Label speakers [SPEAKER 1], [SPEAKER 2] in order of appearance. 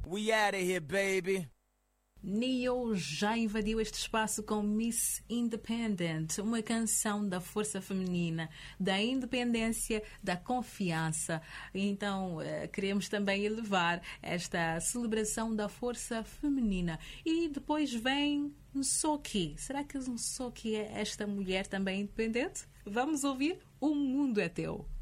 [SPEAKER 1] We out of here, baby.
[SPEAKER 2] Ne-Yo já invadiu este espaço com Miss Independent, uma canção da força feminina, da independência, da confiança. Então, queremos também elevar esta celebração da força feminina. E depois vem Nsoki. Será que Nsoki é esta mulher também independente? Vamos ouvir O Mundo é Teu.